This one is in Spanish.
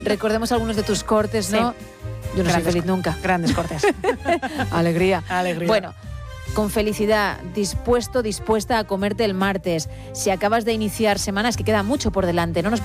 Recordemos algunos de tus cortes, ¿no? Sí. Yo no soy feliz nunca. Grandes cortes. Alegría. Alegría. Bueno, con felicidad, dispuesta a comerte el martes. Si acabas de iniciar semana, es que queda mucho por delante. No nos